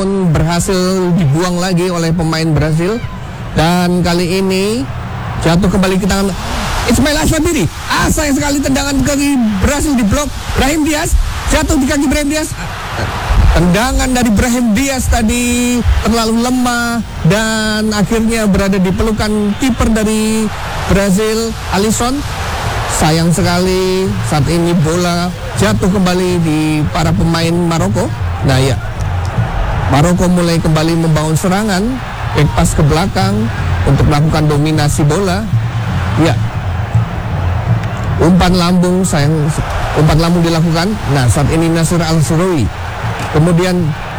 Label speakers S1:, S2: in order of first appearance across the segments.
S1: namun berhasil dibuang lagi oleh pemain Brasil. Dan kali ini jatuh kembali ke tangan Ismail Ashabiri. Sayang sekali tendangan kaki Brasil diblok. Brahim Diaz jatuh di kaki Brahim Diaz. Tendangan dari Brahim Diaz tadi terlalu lemah dan akhirnya berada di pelukan kiper dari Brazil, Alisson. Sayang sekali saat ini bola jatuh kembali di para pemain Maroko. Nah ya, Maroko mulai kembali membangun serangan, back pass ke belakang untuk melakukan dominasi bola. Ya, umpan lambung dilakukan. Nah saat ini Nasir Al-Surawi. Kemudian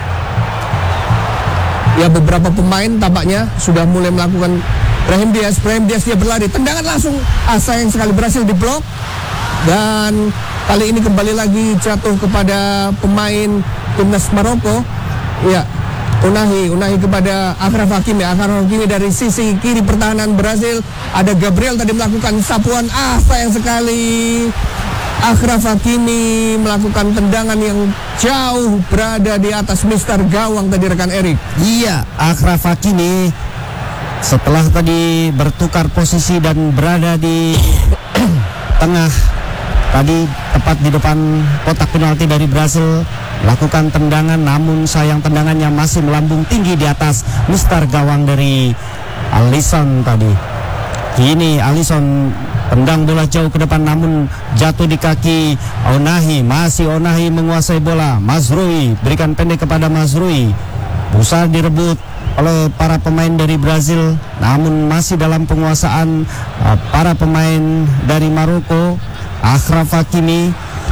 S1: ya beberapa pemain tampaknya sudah mulai melakukan. Brahim Diaz dia berlari, tendangan langsung. Sayang sekali berhasil diblok. Dan kali ini kembali lagi jatuh kepada pemain timnas Maroko. Ya, Unahi kepada Achraf Hakimi. Achraf Hakimi dari sisi kiri pertahanan Brasil. Ada Gabriel tadi melakukan sapuan. Sayang sekali. Achraf Hakimi melakukan tendangan yang jauh berada di atas mister gawang tadi rekan Erik.
S2: Iya, Achraf Hakimi setelah tadi bertukar posisi dan berada di tengah, tadi tepat di depan kotak penalti dari Brasil, lakukan tendangan, namun sayang tendangannya masih melambung tinggi di atas mister gawang dari Alisson tadi. Kini Alisson tendang bola jauh ke depan namun jatuh di kaki Unahi. Masih Unahi menguasai bola. Mazrui berikan pendek kepada Mazrui. Berusaha direbut oleh para pemain dari Brazil, namun masih dalam penguasaan para pemain dari Maroko. Achraf Hakimi,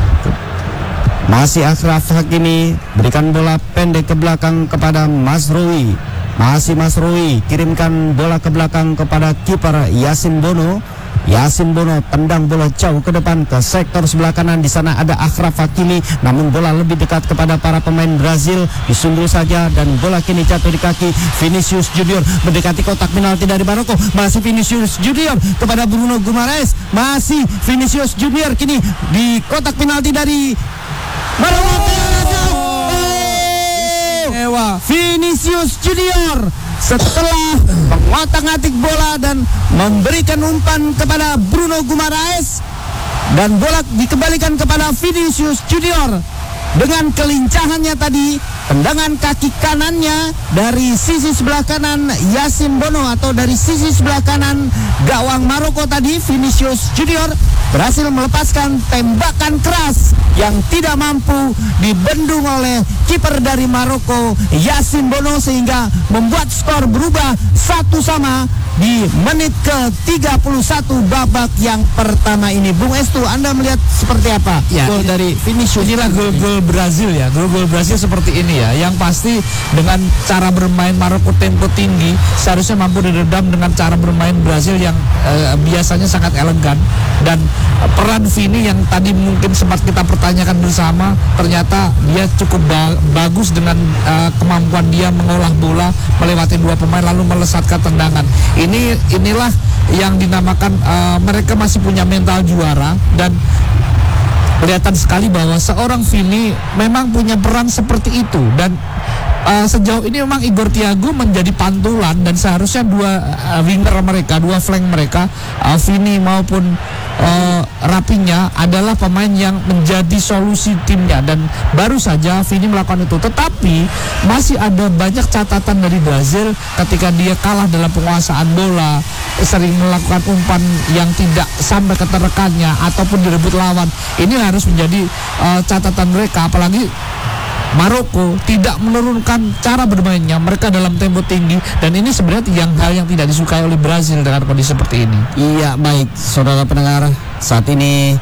S2: masih Achraf Hakimi berikan bola pendek ke belakang kepada Mazrui. Masih Mazrui kirimkan bola ke belakang kepada kiper Yasin Bono. Yasin Bono tendang bola jauh ke depan ke sektor sebelah kanan. Di sana ada Achraf Hakimi, namun bola lebih dekat kepada para pemain Brazil. Disundul saja dan bola kini jatuh di kaki Vinicius Junior mendekati kotak penalti dari Maroko. Masih Vinicius Junior kepada Bruno Guimaraes. Masih Vinicius Junior kini di kotak penalti dari Maroko. Vinicius Junior setelah mengotak-atik bola dan memberikan umpan kepada Bruno Guimaraes, dan bola dikembalikan kepada Vinicius Junior dengan kelincahannya tadi. Tendangan kaki kanannya dari sisi sebelah kanan Yasin Bono atau dari sisi sebelah kanan gawang Maroko tadi, Vinicius Junior berhasil melepaskan tembakan keras yang tidak mampu dibendung oleh kiper dari Maroko Yasin Bono, sehingga membuat skor berubah 1-1 di menit ke-31 babak yang pertama ini. Bung Estu, Anda melihat seperti apa gol dari Vinicius?
S3: Inilah gol-gol Brazil ya, gol-gol Brazil seperti ini ya. Yang pasti dengan cara bermain Maroko tempo tinggi seharusnya mampu diredam dengan cara bermain Brazil yang biasanya sangat elegan. Dan peran Vini yang tadi mungkin sempat kita pertanyakan bersama, ternyata dia cukup bagus dengan kemampuan dia mengolah bola melewati dua pemain lalu melesatkan tendangan. Inilah yang dinamakan mereka masih punya mental juara, dan kelihatan sekali bahwa seorang Vini memang punya peran seperti itu. Dan sejauh ini memang Igor Thiago menjadi pantulan, dan seharusnya dua winger mereka, dua flank mereka, Vini maupun Rapinya adalah pemain yang menjadi solusi timnya, dan baru saja Vini melakukan itu. Tetapi masih ada banyak catatan dari Brazil ketika dia kalah dalam penguasaan bola, sering melakukan umpan yang tidak sampai ke rekannya ataupun direbut lawan. Ini harus menjadi catatan mereka, apalagi Maroko tidak menurunkan cara bermainnya, mereka dalam tempo tinggi, dan ini sebenarnya hal yang tidak disukai oleh Brazil dengan kondisi seperti ini.
S2: Iya, baik saudara pendengar, saat ini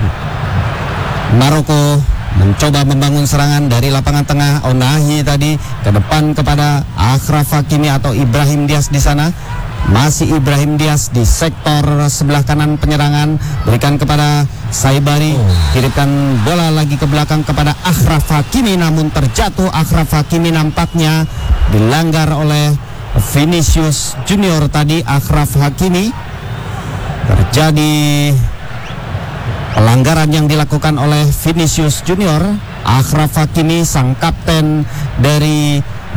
S2: Maroko mencoba membangun serangan dari lapangan tengah. Unahi tadi ke depan kepada Achraf Hakimi atau Ibrahim Diaz di sana. Masih Ibrahim Diaz di sektor sebelah kanan penyerangan, berikan kepada Saibari, kirimkan bola lagi ke belakang kepada Achraf Hakimi, namun terjatuh. Achraf Hakimi nampaknya dilanggar oleh Vinicius Junior tadi. Achraf Hakimi, terjadi pelanggaran yang dilakukan oleh Vinicius Junior. Achraf Hakimi sang kapten dari